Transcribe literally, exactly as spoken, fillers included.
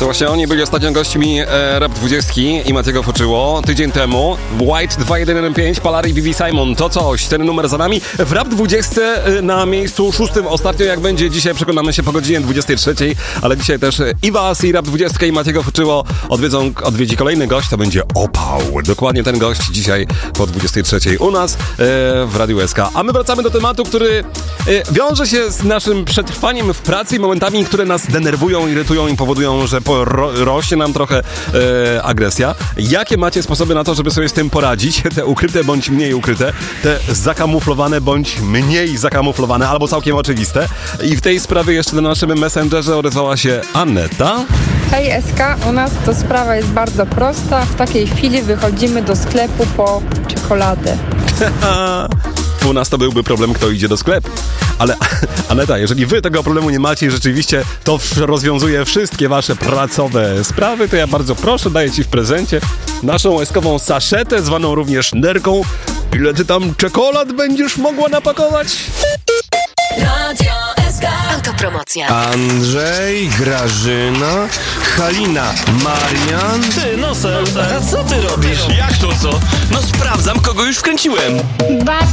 To właśnie oni byli ostatnio gośćmi e, Rap dwadzieścia i Matiego Foczyło. Tydzień temu White dwa jeden jeden pięć, Palary i B B Simon. To coś, ten numer za nami. W Rap dwadzieścia e, na miejscu szóstym. Ostatnio jak będzie dzisiaj, przekonamy się po godzinie dwudziestej trzeciej. Ale dzisiaj też i was, i Rap dwadzieścia i Matiego Foczyło odwiedzą, odwiedzi kolejny gość. To będzie Opał. Dokładnie ten gość dzisiaj po dwudziestej trzeciej u nas e, w Radiu S K. A my wracamy do tematu, który e, wiąże się z naszym przetrwaniem w pracy i momentami, które nas denerwują, irytują i powodują, że po, ro, rośnie nam trochę e, agresja. Jakie macie sposoby na to, żeby sobie z tym poradzić? Te ukryte bądź mniej ukryte, te zakamuflowane bądź mniej zakamuflowane, albo całkiem oczywiste. I w tej sprawie jeszcze na naszym Messengerze odezwała się Aneta. Hej S K, u nas to sprawa jest bardzo prosta. W takiej chwili wychodzimy do sklepu po czekoladę. U nas to byłby problem, kto idzie do sklepu. Ale Aneta, jeżeli wy tego problemu nie macie i rzeczywiście to rozwiązuje wszystkie wasze pracowe sprawy, to ja bardzo proszę, daję ci w prezencie naszą eskową saszetę, zwaną również nerką. Ile ty tam czekolad będziesz mogła napakować? Radio S K. Autopromocja. Andrzej, Grażyna, Halina, Marian. Ty, Nosel, a co ty robisz? Jak to co? No sprawdzam, kogo już wkręciłem. Babcia